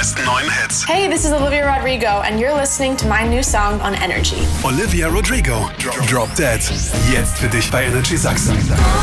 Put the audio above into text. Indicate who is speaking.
Speaker 1: besten neuen Hits.
Speaker 2: Hey, this is Olivia Rodrigo and you're listening to my new song on Energy.
Speaker 1: Olivia Rodrigo, Drop Dead. Jetzt für dich bei Energy Sachsen.